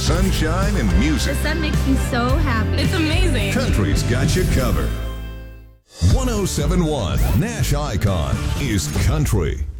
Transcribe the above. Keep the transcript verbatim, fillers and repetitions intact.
sunshine, and music. The sun makes me so happy. It's amazing. Country's got you covered. one oh seven point one Nash Icon is country.